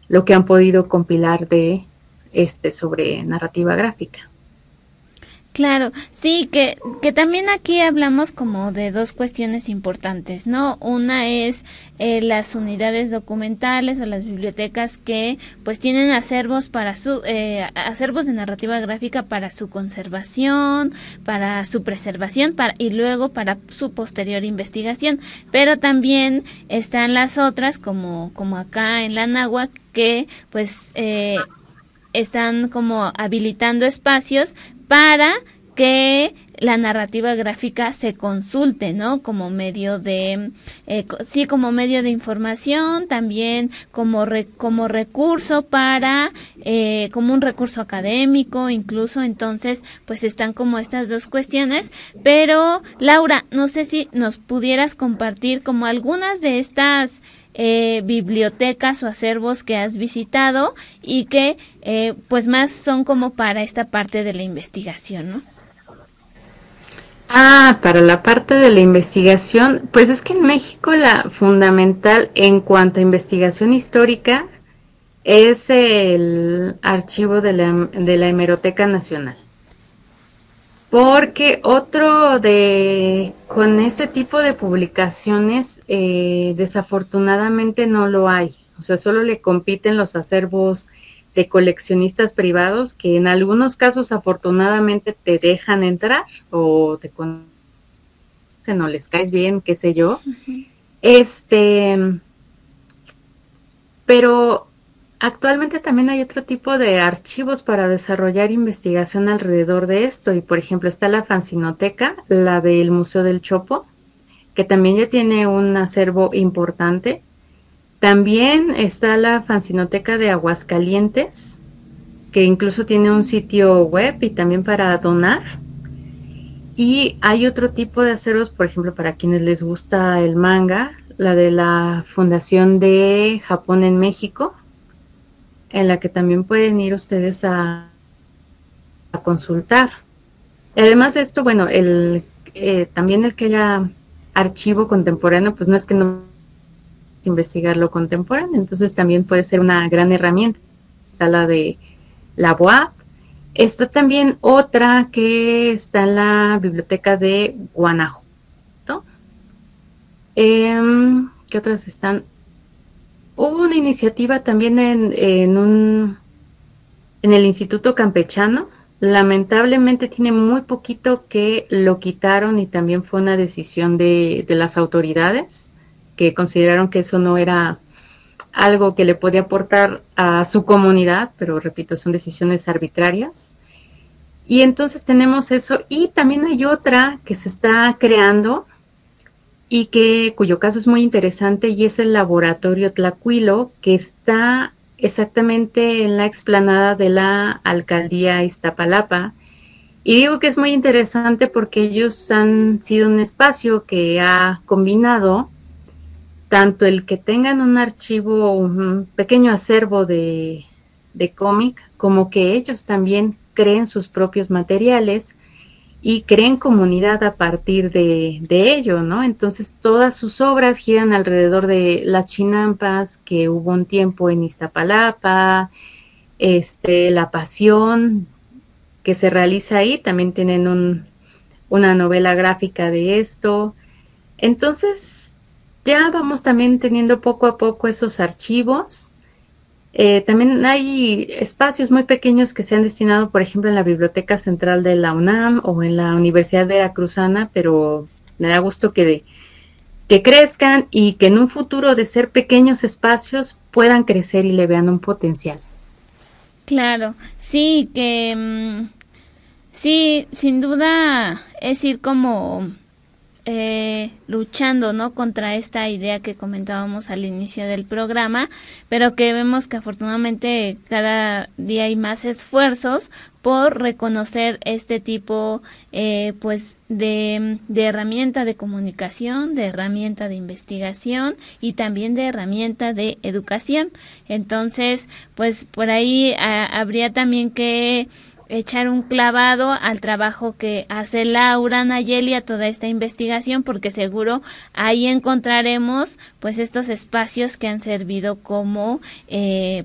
lo que han podido compilar de sobre narrativa gráfica. Claro, sí, que también aquí hablamos como de dos cuestiones importantes, ¿no? Una es las unidades documentales o las bibliotecas que pues tienen acervos para acervos de narrativa gráfica para su conservación, para su preservación y luego para su posterior investigación. Pero también están las otras como acá en la Anáhuac que pues están como habilitando espacios para que la narrativa gráfica se consulte, ¿no? Como medio de, sí, como medio de información, también como recurso para, como un recurso académico, incluso. Entonces, pues están como estas dos cuestiones. Pero, Laura, no sé si nos pudieras compartir como algunas de estas bibliotecas o acervos que has visitado y que pues más son como para esta parte de la investigación, ¿no? Para la parte de la investigación, pues es que en México la fundamental en cuanto a investigación histórica es el archivo de la Hemeroteca Nacional. Porque con ese tipo de publicaciones, desafortunadamente no lo hay. O sea, solo le compiten los acervos de coleccionistas privados que en algunos casos afortunadamente te dejan entrar o te conocen o les caes bien, qué sé yo. Este, pero actualmente también hay otro tipo de archivos para desarrollar investigación alrededor de esto. Y por ejemplo está la Fanzinoteca, la del Museo del Chopo, que también ya tiene un acervo importante. También está la Fanzinoteca de Aguascalientes, que incluso tiene un sitio web y también para donar. Y hay otro tipo de acervos, por ejemplo, para quienes les gusta el manga, la de la Fundación de Japón en México, en la que también pueden ir ustedes a consultar. Además de esto, bueno, también el que haya archivo contemporáneo, pues no es que no investigar lo contemporáneo, entonces también puede ser una gran herramienta. Está la de la BOAP. Está también otra que está en la biblioteca de Guanajuato. ¿Qué otras están? Hubo una iniciativa también en el Instituto Campechano. Lamentablemente tiene muy poquito que lo quitaron y también fue una decisión de las autoridades que consideraron que eso no era algo que le podía aportar a su comunidad, pero repito, son decisiones arbitrarias. Y entonces tenemos eso y también hay otra que se está creando y cuyo caso es muy interesante y es el laboratorio Tlacuilo, que está exactamente en la explanada de la alcaldía Iztapalapa. Y digo que es muy interesante porque ellos han sido un espacio que ha combinado tanto el que tengan un archivo, un pequeño acervo de cómic, como que ellos también creen sus propios materiales y creen comunidad a partir de ello, ¿no? Entonces todas sus obras giran alrededor de las chinampas que hubo un tiempo en Iztapalapa, La Pasión que se realiza ahí, también tienen una novela gráfica de esto. Entonces ya vamos también teniendo poco a poco esos archivos. También hay espacios muy pequeños que se han destinado, por ejemplo, en la Biblioteca Central de la UNAM o en la Universidad Veracruzana, pero me da gusto que crezcan y que en un futuro de ser pequeños espacios puedan crecer y le vean un potencial. Claro, sí, sí, sin duda es ir como luchando, ¿no? Contra esta idea que comentábamos al inicio del programa, pero que vemos que afortunadamente cada día hay más esfuerzos por reconocer este tipo pues de herramienta de comunicación, de herramienta de investigación y también de herramienta de educación. Entonces, pues por ahí habría también que echar un clavado al trabajo que hace Laura Nayeli a toda esta investigación, porque seguro ahí encontraremos pues estos espacios que han servido como